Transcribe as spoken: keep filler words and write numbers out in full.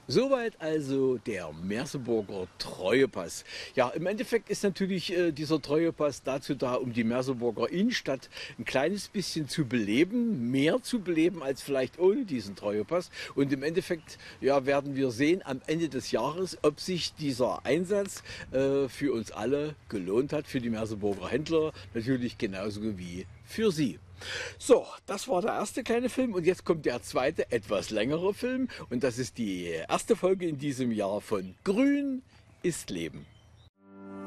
Soweit also der Merseburger Treuepass. Ja, im Endeffekt ist natürlich äh, dieser Treuepass dazu da, um die Merseburger Innenstadt ein kleines bisschen zu beleben, mehr zu beleben als vielleicht ohne diesen Treuepass. Und im Endeffekt ja, werden wir sehen am Ende des Jahres, ob sich dieser Einsatz äh, für uns alle gelohnt hat, für die Merseburger Händler natürlich genauso wie für Sie. So, das war der erste kleine Film und jetzt kommt der zweite, etwas längere Film und das ist die erste Folge in diesem Jahr von Grün ist Leben.